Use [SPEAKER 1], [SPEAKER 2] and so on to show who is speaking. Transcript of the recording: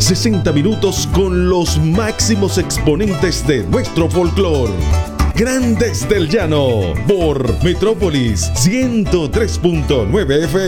[SPEAKER 1] 60 minutos con los máximos exponentes de nuestro folclore. Grandes del Llano por Metrópolis 103.9 FM.